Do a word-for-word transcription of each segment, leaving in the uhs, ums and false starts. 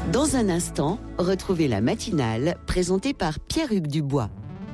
Dans un instant, retrouvez la matinale présentée par Pierre-Hugues Dubois.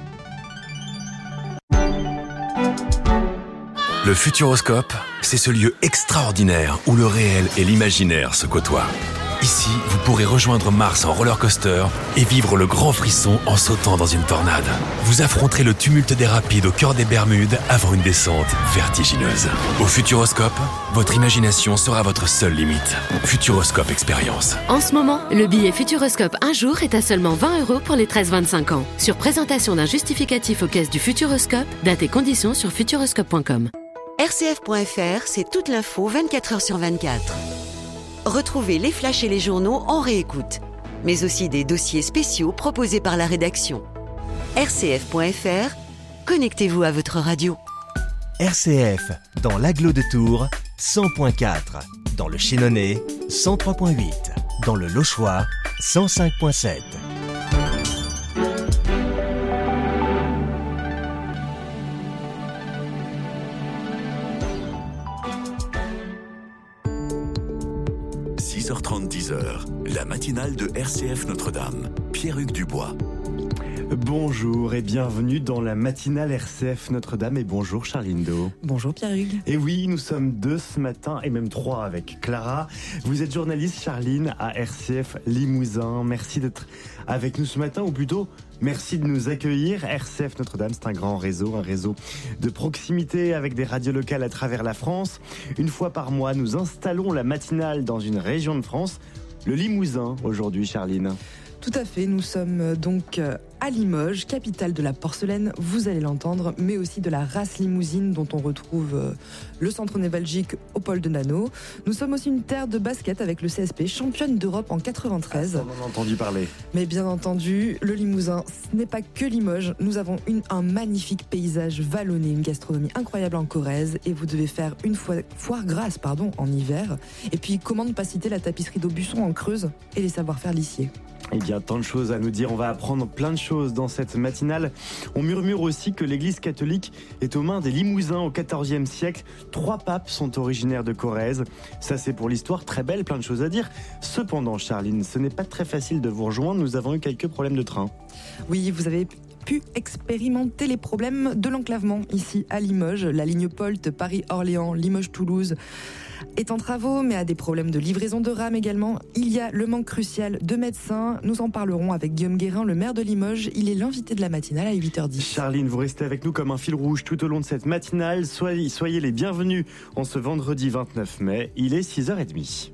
Le Futuroscope, c'est ce lieu extraordinaire où le réel et l'imaginaire se côtoient. Ici, vous pourrez rejoindre Mars en roller coaster et vivre le grand frisson en sautant dans une tornade. Vous affronterez le tumulte des rapides au cœur des Bermudes avant une descente vertigineuse. Au Futuroscope, votre imagination sera votre seule limite. Futuroscope Expérience. En ce moment, le billet Futuroscope un jour est à seulement vingt euros pour les treize vingt-cinq ans. Sur présentation d'un justificatif aux caisses du Futuroscope, date et conditions sur futuroscope point com. R C F point F R, c'est toute l'info vingt-quatre heures sur vingt-quatre. Retrouvez les flashs et les journaux en réécoute, mais aussi des dossiers spéciaux proposés par la rédaction. R C F point F R, connectez-vous à votre radio. R C F, dans l'Agglo de Tours, cent point quatre. Dans le Chénonais, cent trois point huit. Dans le Lochois, cent cinq point sept. six heures trente, dix heures, la matinale de R C F Notre-Dame. Pierre-Hugues Dubois. Bonjour et bienvenue dans la matinale R C F Notre-Dame et bonjour Charline Do. Bonjour Pierre-Hugues. Et oui, nous sommes deux ce matin et même trois avec Clara. Vous êtes journaliste Charline à R C F Limousin. Merci d'être avec nous ce matin, ou plutôt merci de nous accueillir. R C F Notre-Dame, c'est un grand réseau, un réseau de proximité avec des radios locales à travers la France. Une fois par mois, nous installons la matinale dans une région de France, le Limousin aujourd'hui Charline. Tout à fait, nous sommes donc à Limoges, capitale de la porcelaine, vous allez l'entendre, mais aussi de la race limousine dont on retrouve le centre névralgique au pôle de Nano. Nous sommes aussi une terre de basket avec le C S P, championne d'Europe en quatre-vingt-treize. Ah, on en a entendu parler. Mais bien entendu, le Limousin, ce n'est pas que Limoges. Nous avons une, un magnifique paysage vallonné, une gastronomie incroyable en Corrèze, et vous devez faire une foire, foire grasse pardon, en hiver. Et puis, comment ne pas citer la tapisserie d'Aubusson en Creuse et les savoir-faire lissiers. Eh bien, tant de choses à nous dire. On va apprendre plein de choses dans cette matinale. On murmure aussi que l'église catholique est aux mains des Limousins au quatorzième siècle. Trois papes sont originaires de Corrèze. Ça, c'est pour l'histoire. Très belle, plein de choses à dire. Cependant, Charline, ce n'est pas très facile de vous rejoindre. Nous avons eu quelques problèmes de train. Oui, vous avez pu expérimenter les problèmes de l'enclavement ici à Limoges. La ligne Polt, Paris-Orléans, Limoges-Toulouse est en travaux, mais a des problèmes de livraison de rames également. Il y a le manque crucial de médecins. Nous en parlerons avec Guillaume Guérin, le maire de Limoges. Il est l'invité de la matinale à huit heures dix. Charline, vous restez avec nous comme un fil rouge tout au long de cette matinale. Soyez, soyez les bienvenus en ce vendredi vingt-neuf mai. Il est six heures trente.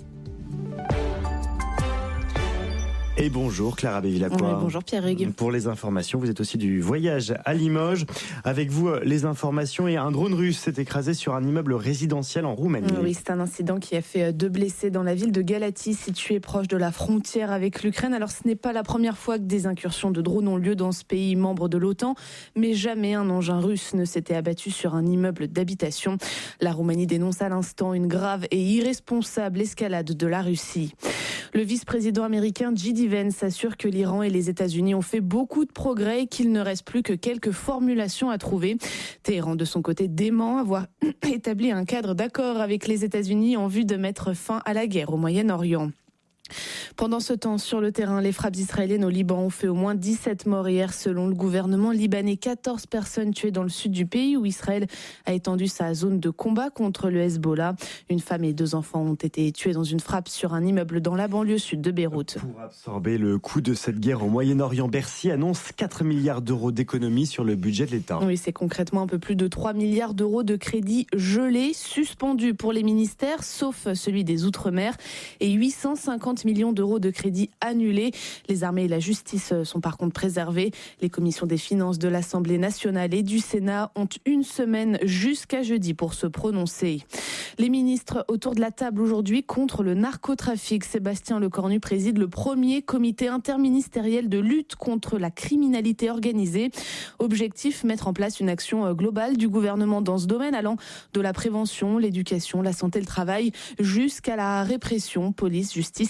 Et bonjour Clara Bévilacqua. Oui, bonjour Pierre-Hugues. Pour les informations, vous êtes aussi du voyage à Limoges. Avec vous, les informations, et un drone russe s'est écrasé sur un immeuble résidentiel en Roumanie. Oui, c'est un incident qui a fait deux blessés dans la ville de Galatie, située proche de la frontière avec l'Ukraine. Alors ce n'est pas la première fois que des incursions de drones ont lieu dans ce pays membre de l'OTAN, mais jamais un engin russe ne s'était abattu sur un immeuble d'habitation. La Roumanie dénonce à l'instant une grave et irresponsable escalade de la Russie. Le vice-président américain J D Vance assure que l'Iran et les États-Unis ont fait beaucoup de progrès et qu'il ne reste plus que quelques formulations à trouver. Téhéran, de son côté, dément avoir établi un cadre d'accord avec les États-Unis en vue de mettre fin à la guerre au Moyen-Orient. Pendant ce temps, sur le terrain, les frappes israéliennes au Liban ont fait au moins dix-sept morts hier selon le gouvernement libanais. quatorze personnes tuées dans le sud du pays où Israël a étendu sa zone de combat contre le Hezbollah. Une femme et deux enfants ont été tués dans une frappe sur un immeuble dans la banlieue sud de Beyrouth. Pour absorber le coût de cette guerre au Moyen-Orient, Bercy annonce quatre milliards d'euros d'économies sur le budget de l'État. Oui, c'est concrètement un peu plus de trois milliards d'euros de crédits gelés, suspendus pour les ministères, sauf celui des Outre-mer, et huit cent cinquante millions d'euros de crédits annulés. Les armées et la justice sont par contre préservées. Les commissions des finances de l'Assemblée nationale et du Sénat ont une semaine jusqu'à jeudi pour se prononcer. Les ministres autour de la table aujourd'hui contre le narcotrafic. Sébastien Lecornu préside le premier comité interministériel de lutte contre la criminalité organisée. Objectif, mettre en place une action globale du gouvernement dans ce domaine, allant de la prévention, l'éducation, la santé, le travail, jusqu'à la répression, police, justice et lutte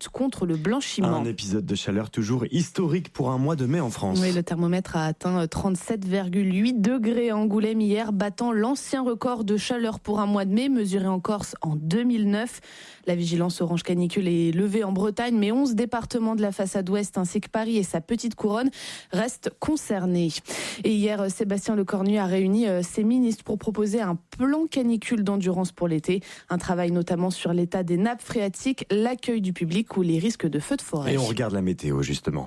lutte contre le blanchiment. Un épisode de chaleur toujours historique pour un mois de mai en France. Oui, le thermomètre a atteint trente-sept virgule huit degrés à Angoulême hier, battant l'ancien record de chaleur pour un mois de mai, mesuré en Corse en deux mille neuf. La vigilance orange canicule est levée en Bretagne, mais onze départements de la façade ouest ainsi que Paris et sa petite couronne restent concernés. Et hier, Sébastien Lecornu a réuni ses ministres pour proposer un plan canicule d'endurance pour l'été. Un travail notamment sur l'état des nappes phréatiques, l'accueil du public ou les risques de feux de forêt. Et on regarde la météo justement.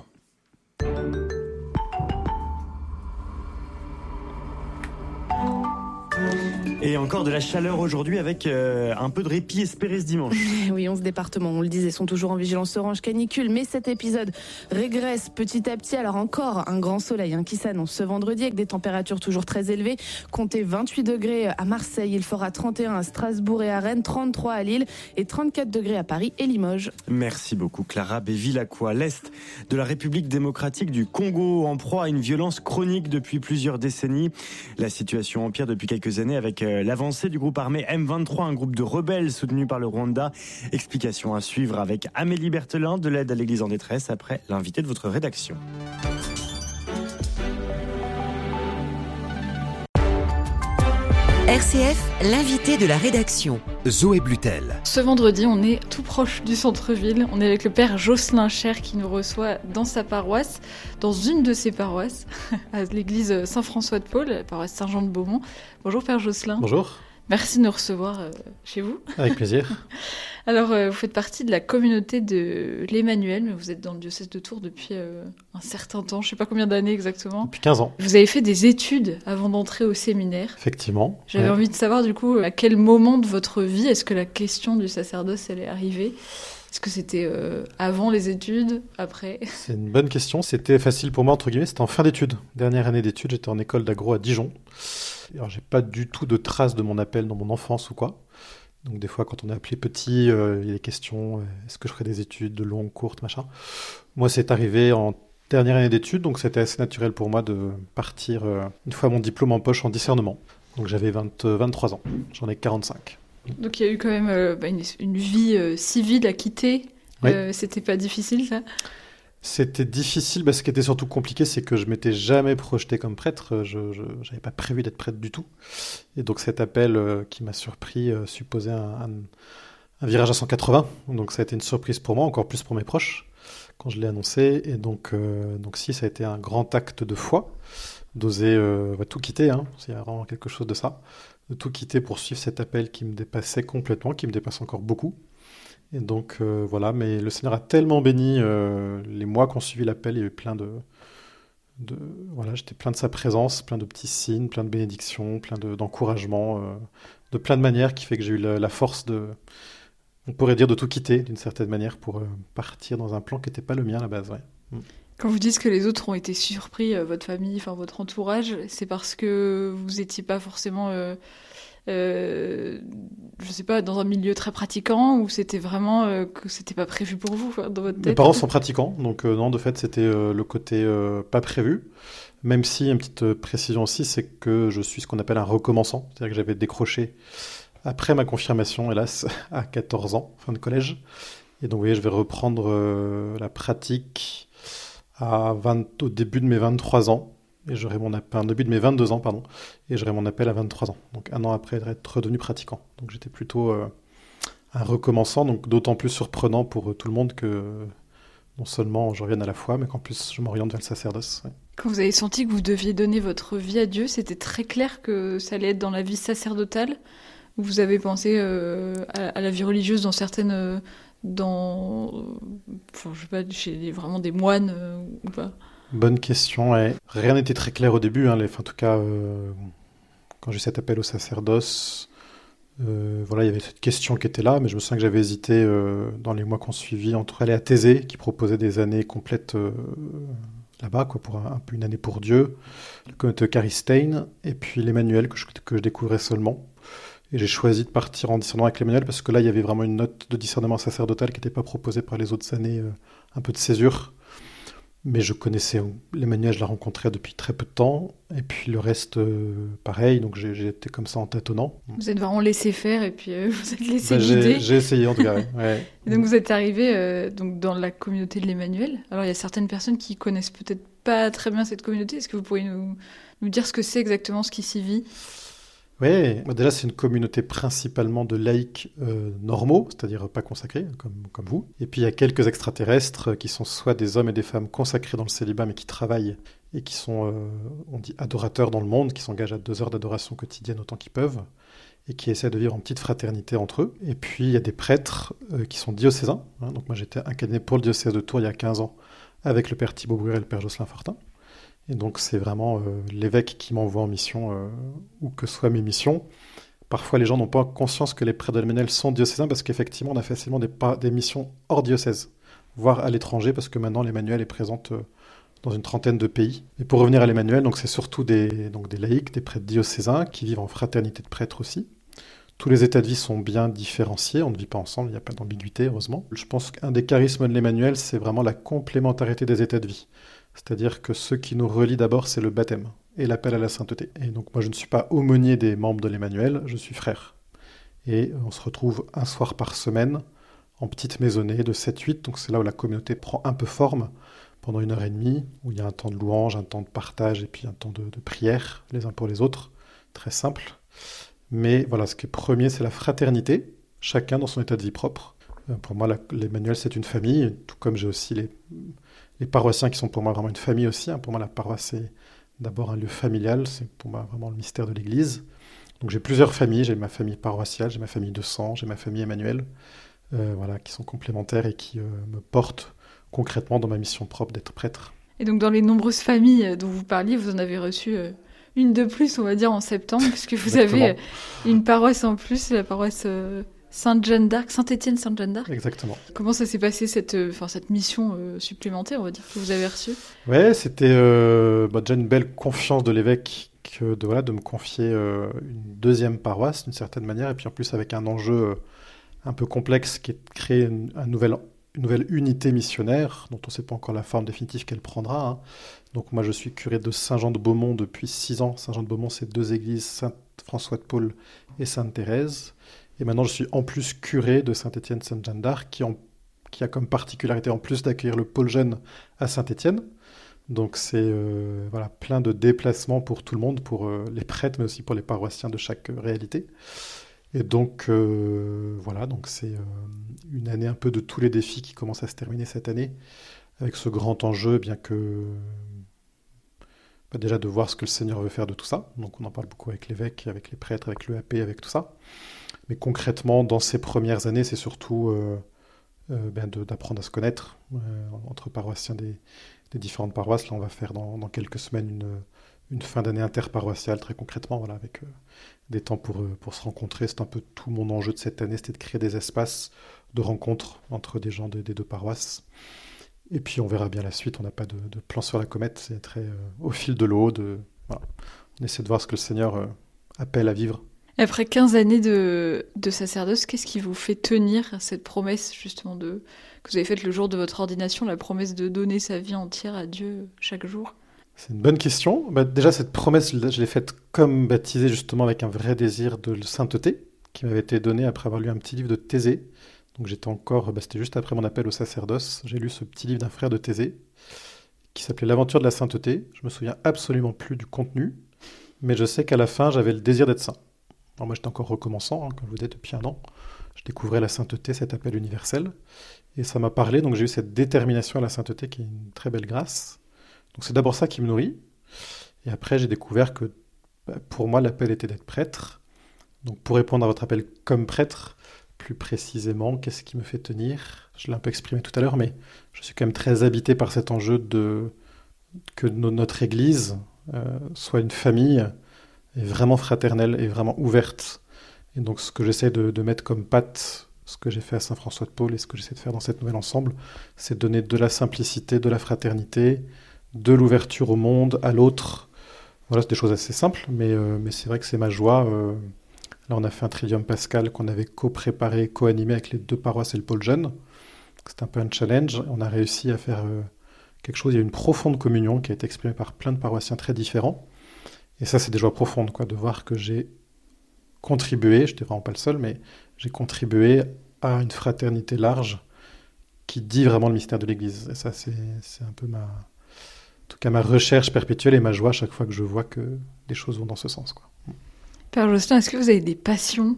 Et encore de la chaleur aujourd'hui avec euh, un peu de répit espéré ce dimanche. Oui, onze départements, on le disait, sont toujours en vigilance orange canicule, mais cet épisode régresse petit à petit. Alors encore un grand soleil hein, qui s'annonce ce vendredi avec des températures toujours très élevées. Comptez vingt-huit degrés à Marseille, il fera trente et un à Strasbourg et à Rennes, trente-trois à Lille et trente-quatre degrés à Paris et Limoges. Merci beaucoup Clara Bévilacqua. L'Est de la République démocratique du Congo en proie à une violence chronique depuis plusieurs décennies. La situation empire depuis quelques années avec l'avancée du groupe armé M vingt-trois, un groupe de rebelles soutenu par le Rwanda. Explication à suivre avec Amélie Berthelin de l'aide à l'église en détresse après l'invité de votre rédaction. R C F, l'invité de la rédaction. Zoé Blutel. Ce vendredi, on est tout proche du centre-ville. On est avec le père Jocelyn Cher qui nous reçoit dans sa paroisse, dans une de ses paroisses, à l'église Saint-François de Paul, la paroisse Saint-Jean de Beaumont. Bonjour père Jocelyn. Bonjour. Merci de nous recevoir euh, chez vous. Avec plaisir. Alors, euh, vous faites partie de la communauté de l'Emmanuel, mais vous êtes dans le diocèse de Tours depuis euh, un certain temps, je ne sais pas combien d'années exactement. Depuis quinze ans. Vous avez fait des études avant d'entrer au séminaire. Effectivement. J'avais ouais. envie de savoir du coup, à quel moment de votre vie est-ce que la question du sacerdoce elle est arrivée ? Est-ce que c'était euh, avant les études, après ? C'est une bonne question. C'était facile pour moi, entre guillemets. C'était en fin d'études. Dernière année d'études, j'étais en école d'agro à Dijon. Alors, j'ai pas du tout de traces de mon appel dans mon enfance ou quoi. Donc, des fois, quand on est appelé petit, euh, il y a des questions. Euh, est-ce que je ferais des études de longues, courtes, machin ? Moi, c'est arrivé en dernière année d'études, donc c'était assez naturel pour moi de partir, euh, une fois mon diplôme en poche, en discernement. Donc, j'avais vingt, euh, vingt-trois ans. J'en ai quarante-cinq. Donc, il y a eu quand même euh, bah, une, une vie euh, civile à quitter. Oui. Euh, c'était pas difficile, ça ? C'était difficile, bah, ce qui était surtout compliqué, c'est que je m'étais jamais projeté comme prêtre, je n'avais pas prévu d'être prêtre du tout. Et donc cet appel euh, qui m'a surpris euh, supposait un, un, un virage à cent quatre-vingts, donc ça a été une surprise pour moi, encore plus pour mes proches, quand je l'ai annoncé. Et donc, euh, donc si, ça a été un grand acte de foi, d'oser euh, bah, tout quitter, hein, il y a vraiment quelque chose de ça, de tout quitter pour suivre cet appel qui me dépassait complètement, qui me dépasse encore beaucoup. Et donc euh, voilà, mais le Seigneur a tellement béni euh, les mois qu'on suivi l'appel, il y a eu plein de, de voilà, j'étais plein de sa présence, plein de petits signes, plein de bénédictions, plein de, d'encouragements, euh, de plein de manières qui fait que j'ai eu la, la force de, on pourrait dire de tout quitter d'une certaine manière pour euh, partir dans un plan qui n'était pas le mien à la base. Ouais. Mm. Quand vous dites que les autres ont été surpris, euh, votre famille, enfin votre entourage, c'est parce que vous n'étiez pas forcément euh... Euh, je sais pas, dans un milieu très pratiquant, ou c'était vraiment euh, que c'était pas prévu pour vous, quoi, dans votre tête ? Mes parents sont pratiquants, donc euh, non, de fait, c'était euh, le côté euh, pas prévu. Même si, une petite précision aussi, c'est que je suis ce qu'on appelle un recommençant. C'est-à-dire que j'avais décroché après ma confirmation, hélas, à quatorze ans, fin de collège. Et donc, vous voyez, je vais reprendre euh, la pratique à vingt, au début de mes vingt-trois ans. Et j'aurai mon appel, un début de mes vingt-deux ans, pardon, et j'aurai mon appel à vingt-trois ans, donc un an après être redevenu pratiquant. Donc j'étais plutôt euh, un recommençant, donc d'autant plus surprenant pour euh, tout le monde que non seulement je revienne à la foi, mais qu'en plus je m'oriente vers le sacerdoce. Ouais. Quand vous avez senti que vous deviez donner votre vie à Dieu, c'était très clair que ça allait être dans la vie sacerdotale, ou vous avez pensé euh, à, à la vie religieuse dans certaines... Euh, dans... Euh, enfin, je sais pas, chez vraiment des moines euh, ou pas ? Bonne question, ouais. Rien n'était très clair au début, hein, les, enfin, en tout cas, euh, quand j'ai eu cet appel au sacerdoce, euh, voilà, il y avait cette question qui était là, mais je me souviens que j'avais hésité euh, dans les mois qu'on suivit entre aller à Thésée, qui proposait des années complètes euh, là-bas, quoi, pour un, un peu une année pour Dieu, le communauté Eucharistain, et puis l'Emmanuel que je, que je découvrais seulement. Et j'ai choisi de partir en discernement avec l'Emmanuel parce que là, il y avait vraiment une note de discernement sacerdotal qui n'était pas proposée par les autres années, euh, un peu de césure. Mais je connaissais l'Emmanuel, je la rencontrais depuis très peu de temps. Et puis le reste, euh, pareil. Donc j'ai, j'ai été comme ça en tâtonnant. Vous êtes vraiment laissé faire et puis euh, vous êtes laissé bah, guider. J'ai, j'ai essayé en tout cas, ouais. Et donc vous êtes arrivé euh, donc dans la communauté de l'Emmanuel. Alors il y a certaines personnes qui connaissent peut-être pas très bien cette communauté. Est-ce que vous pourriez nous, nous dire ce que c'est exactement, ce qui s'y vit ? Oui, bah déjà c'est une communauté principalement de laïcs euh, normaux, c'est-à-dire pas consacrés, comme, comme vous. Et puis il y a quelques extraterrestres qui sont soit des hommes et des femmes consacrés dans le célibat, mais qui travaillent et qui sont, euh, on dit, adorateurs dans le monde, qui s'engagent à deux heures d'adoration quotidienne autant qu'ils peuvent, et qui essaient de vivre en petite fraternité entre eux. Et puis il y a des prêtres euh, qui sont diocésains. Hein, donc moi j'étais incarné pour le diocèse de Tours il y a quinze ans, avec le père Thibaut Bruel et le père Jocelyn Fortin. Et donc c'est vraiment euh, l'évêque qui m'envoie en mission, euh, où que soient mes missions. Parfois les gens n'ont pas conscience que les prêtres de l'Emmanuel sont diocésains, parce qu'effectivement on a facilement des, des missions hors diocèse, voire à l'étranger, parce que maintenant l'Emmanuel est présente euh, dans une trentaine de pays. Et pour revenir à l'Emmanuel, donc c'est surtout des, donc des laïcs, des prêtres diocésains, qui vivent en fraternité de prêtres aussi. Tous les états de vie sont bien différenciés, on ne vit pas ensemble, il n'y a pas d'ambiguïté, heureusement. Je pense qu'un des charismes de l'Emmanuel, c'est vraiment la complémentarité des états de vie. C'est-à-dire que ce qui nous relie d'abord, c'est le baptême et l'appel à la sainteté. Et donc moi, je ne suis pas aumônier des membres de l'Emmanuel, je suis frère. Et on se retrouve un soir par semaine, en petite maisonnée de sept huit, donc c'est là où la communauté prend un peu forme, pendant une heure et demie, où il y a un temps de louange, un temps de partage, et puis un temps de, de prière, les uns pour les autres, très simple. Mais voilà, ce qui est premier, c'est la fraternité, chacun dans son état de vie propre. Euh, pour moi, la, l'Emmanuel, c'est une famille, tout comme j'ai aussi les... Les paroissiens qui sont pour moi vraiment une famille aussi. Hein. Pour moi, la paroisse, c'est d'abord un lieu familial. C'est pour moi vraiment le mystère de l'Église. Donc j'ai plusieurs familles. J'ai ma famille paroissiale, j'ai ma famille de sang, j'ai ma famille Emmanuel, euh, voilà, qui sont complémentaires et qui euh, me portent concrètement dans ma mission propre d'être prêtre. Et donc dans les nombreuses familles dont vous parliez, vous en avez reçu euh, une de plus, on va dire, en septembre, puisque vous avez euh, une paroisse en plus, la paroisse... Euh... Sainte-Jeanne d'Arc, Saint-Étienne, Sainte-Jeanne d'Arc. Exactement. Comment ça s'est passé, cette, euh, cette mission euh, supplémentaire, on va dire, que vous avez reçue ? Ouais, c'était euh, bah, déjà une belle confiance de l'évêque que de, voilà, de me confier euh, une deuxième paroisse, d'une certaine manière, et puis en plus avec un enjeu euh, un peu complexe qui est de créer une, un nouvel, une nouvelle unité missionnaire, dont on ne sait pas encore la forme définitive qu'elle prendra. Hein. Donc moi, je suis curé de Saint-Jean-de-Beaumont depuis six ans. Saint-Jean-de-Beaumont, c'est deux églises, Saint-François-de-Paul et Sainte-Thérèse. Et maintenant, je suis en plus curé de Saint-Étienne, Sainte-Jeanne d'Arc, qui, en, qui a comme particularité en plus d'accueillir le pôle jeune à Saint-Étienne. Donc c'est euh, voilà, plein de déplacements pour tout le monde, pour euh, les prêtres, mais aussi pour les paroissiens de chaque euh, réalité. Et donc euh, voilà, donc c'est euh, une année un peu de tous les défis qui commencent à se terminer cette année, avec ce grand enjeu, bien que bah, déjà de voir ce que le Seigneur veut faire de tout ça. Donc on en parle beaucoup avec l'évêque, avec les prêtres, avec l'E A P, avec tout ça. Mais concrètement, dans ces premières années, c'est surtout euh, euh, ben de, d'apprendre à se connaître euh, entre paroissiens des, des différentes paroisses. Là, on va faire dans, dans quelques semaines une, une fin d'année interparoissiale, très concrètement, voilà, avec euh, des temps pour, euh, pour se rencontrer. C'est un peu tout mon enjeu de cette année, c'était de créer des espaces de rencontre entre des gens de, des deux paroisses. Et puis, on verra bien la suite. On n'a pas de, de plan sur la comète, c'est très euh, au fil de l'eau. De, voilà. On essaie de voir ce que le Seigneur euh, appelle à vivre. Après quinze années de, de sacerdoce, qu'est-ce qui vous fait tenir à cette promesse justement de, que vous avez faite le jour de votre ordination, la promesse de donner sa vie entière à Dieu chaque jour ? C'est une bonne question. Bah, déjà, cette promesse, je l'ai faite comme baptisé justement avec un vrai désir de sainteté qui m'avait été donné après avoir lu un petit livre de Thésée. Donc j'étais encore, bah, c'était juste après mon appel au sacerdoce, j'ai lu ce petit livre d'un frère de Thésée qui s'appelait L'aventure de la sainteté. Je me souviens absolument plus du contenu, mais je sais qu'à la fin, j'avais le désir d'être saint. Alors moi, j'étais encore recommençant, hein, comme je vous disais, depuis un an. Je découvrais la sainteté, cet appel universel. Et ça m'a parlé, donc j'ai eu cette détermination à la sainteté qui est une très belle grâce. Donc c'est d'abord ça qui me nourrit. Et après, j'ai découvert que bah, pour moi, l'appel était d'être prêtre. Donc pour répondre à votre appel comme prêtre, plus précisément, qu'est-ce qui me fait tenir ? Je l'ai un peu exprimé tout à l'heure, mais je suis quand même très habité par cet enjeu de que no- notre Église euh, soit une famille est vraiment fraternelle et vraiment ouverte. Et donc ce que j'essaie de, de mettre comme patte, ce que j'ai fait à Saint-François-de-Paul et ce que j'essaie de faire dans cette nouvelle ensemble, c'est de donner de la simplicité, de la fraternité, de l'ouverture au monde, à l'autre. Voilà, c'est des choses assez simples, mais, euh, mais c'est vrai que c'est ma joie. Euh, là, on a fait un Triduum Pascal qu'on avait co-préparé, co-animé avec les deux paroisses et le pôle jeune. C'était un peu un challenge. On a réussi à faire euh, quelque chose, il y a une profonde communion qui a été exprimée par plein de paroissiens très différents. Et ça, c'est des joies profondes, quoi, de voir que j'ai contribué, je n'étais vraiment pas le seul, mais j'ai contribué à une fraternité large qui dit vraiment le mystère de l'Église. Et ça, c'est, c'est un peu ma, en tout cas, ma recherche perpétuelle et ma joie à chaque fois que je vois que les choses vont dans ce sens, quoi. Père Jocelyn, est-ce que vous avez des passions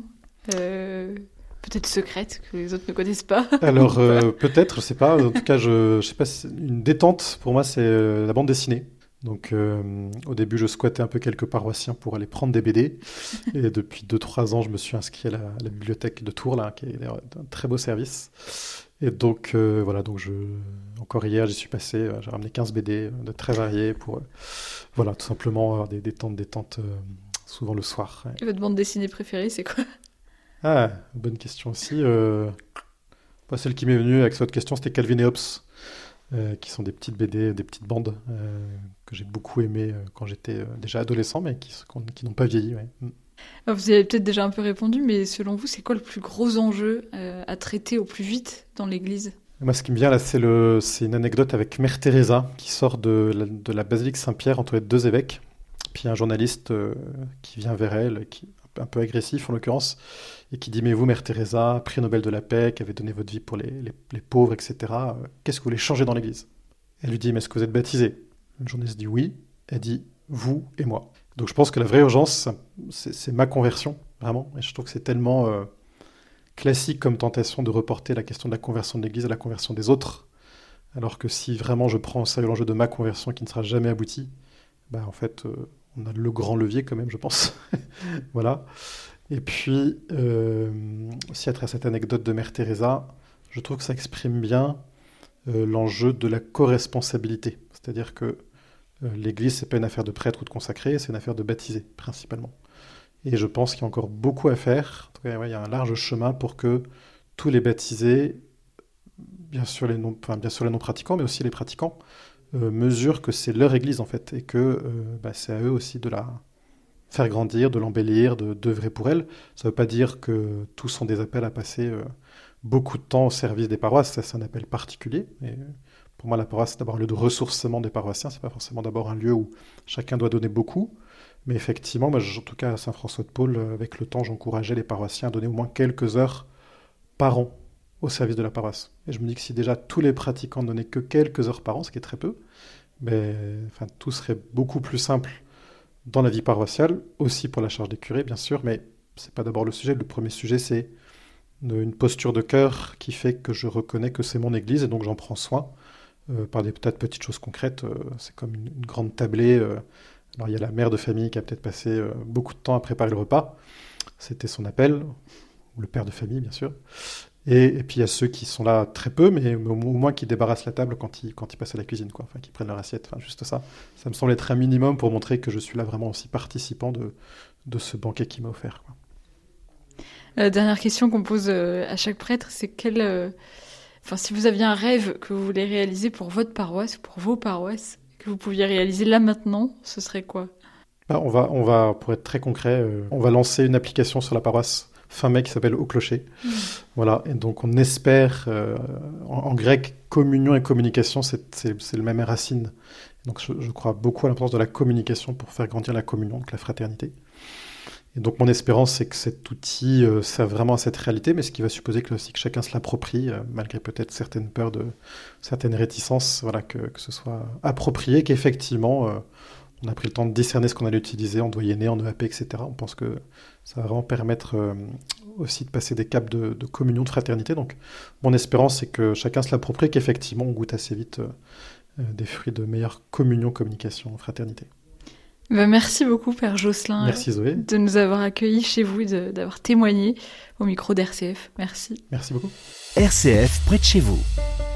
euh, peut-être secrètes que les autres ne connaissent pas? Alors, euh, peut-être, je ne sais pas. En tout cas, je, je sais pas, si une détente, pour moi, c'est euh, la bande dessinée. Donc, euh, au début, je squattais un peu quelques paroissiens pour aller prendre des B D. Et depuis deux trois ans, je me suis inscrit à la, à la bibliothèque de Tours, là, qui est un très beau service. Et donc, euh, voilà, donc je... encore hier, j'y suis passé. Euh, j'ai ramené quinze B D de très variés pour, euh, voilà, tout simplement avoir des détentes, détentes, euh, souvent le soir. Ouais. Et votre bande dessinée préférée, c'est quoi? Ah, bonne question aussi. Euh... Bah, celle qui m'est venue avec cette question, c'était Calvin et Hobbes. Euh, qui sont des petites B D, des petites bandes euh, que j'ai beaucoup aimées euh, quand j'étais euh, déjà adolescent, mais qui, qui n'ont pas vieilli. Ouais. Alors vous avez peut-être déjà un peu répondu, mais selon vous, c'est quoi le plus gros enjeu euh, à traiter au plus vite dans l'Église? Moi, ce qui me vient là, c'est, le, c'est une anecdote avec Mère Teresa, qui sort de la, de la basilique Saint-Pierre entourée de deux évêques. Puis un journaliste euh, qui vient vers elle, qui un peu agressif en l'occurrence, et qui dit « Mais vous, Mère Teresa, prix Nobel de la paix, qui avez donné votre vie pour les, les, les pauvres, et cetera, euh, qu'est-ce que vous voulez changer dans l'Église ?» Elle lui dit « Mais est-ce que vous êtes baptisé ?» Le journaliste dit « Oui ». Elle dit « Vous et moi ». Donc je pense que la vraie urgence, c'est, c'est ma conversion, vraiment. Et je trouve que c'est tellement euh, classique comme tentation de reporter la question de la conversion de l'Église à la conversion des autres, alors que si vraiment je prends au sérieux l'enjeu de ma conversion qui ne sera jamais aboutie, bah en fait, euh, on a le grand levier quand même, je pense. Voilà. Et puis, euh, si à travers cette anecdote de Mère Teresa, je trouve que ça exprime bien euh, l'enjeu de la co-responsabilité. C'est-à-dire que euh, l'Église, c'est pas une affaire de prêtre ou de consacré, c'est une affaire de baptisé, principalement. Et je pense qu'il y a encore beaucoup à faire. En tout cas, ouais, il y a un large chemin pour que tous les baptisés, bien sûr les non, enfin, bien sûr les non-pratiquants, mais aussi les pratiquants, euh, mesurent que c'est leur Église, en fait, et que euh, bah, c'est à eux aussi de la faire grandir, de l'embellir, de d'œuvrer pour elle. Ça ne veut pas dire que tous sont des appels à passer euh, beaucoup de temps au service des paroisses, ça c'est un appel particulier. Et pour moi, la paroisse, c'est d'abord un lieu de ressourcement des paroissiens, c'est pas forcément d'abord un lieu où chacun doit donner beaucoup. Mais effectivement, moi, en tout cas à Saint-François de Paule, avec le temps, j'encourageais les paroissiens à donner au moins quelques heures par an au service de la paroisse. Et je me dis que si déjà tous les pratiquants ne donnaient que quelques heures par an, ce qui est très peu, mais, enfin, tout serait beaucoup plus simple dans la vie paroissiale, aussi pour la charge des curés, bien sûr, mais c'est pas d'abord le sujet. Le premier sujet, c'est une posture de cœur qui fait que je reconnais que c'est mon Église, et donc j'en prends soin, euh, par des peut-être petites choses concrètes. Euh, c'est comme une, une grande tablée. Euh, alors il y a la mère de famille qui a peut-être passé euh, beaucoup de temps à préparer le repas. C'était son appel, ou le père de famille, bien sûr. Et, et puis il y a ceux qui sont là très peu, mais au, au moins qui débarrassent la table quand ils, quand ils passent à la cuisine, quoi. Enfin, qui prennent leur assiette, enfin, juste ça. Ça me semble être un minimum pour montrer que je suis là vraiment aussi participant de, de ce banquet qui m'a offert, quoi. La dernière question qu'on pose à chaque prêtre, c'est quel, euh, enfin, si vous aviez un rêve que vous voulez réaliser pour votre paroisse, pour vos paroisses, que vous pouviez réaliser là maintenant, ce serait quoi? Bah, on va, on va, pour être très concret, euh, on va lancer une application sur la paroisse fin mai qui s'appelle Au Clocher. Mmh. Voilà, et donc on espère, euh, en, en grec, communion et communication, c'est, c'est, c'est le même racine. Donc je, je crois beaucoup à l'importance de la communication pour faire grandir la communion, donc la fraternité. Et donc mon espérance, c'est que cet outil euh, serve vraiment à cette réalité, mais ce qui va supposer que, aussi, que chacun se l'approprie, euh, malgré peut-être certaines peurs, de, certaines réticences, voilà, que, que ce soit approprié, qu'effectivement, euh, on a pris le temps de discerner ce qu'on allait utiliser en doyenné, en E A P, et cetera. On pense que ça va vraiment permettre euh, aussi de passer des caps de, de communion, de fraternité. Donc mon espérance, c'est que chacun se l'approprie, qu'effectivement, on goûte assez vite euh, euh, des fruits de meilleure communion, communication, fraternité. Ben merci beaucoup, Père Jocelyn, merci, Zoé, de nous avoir accueillis chez vous, de, d'avoir témoigné au micro d'R C F. Merci. Merci beaucoup. R C F près de chez vous.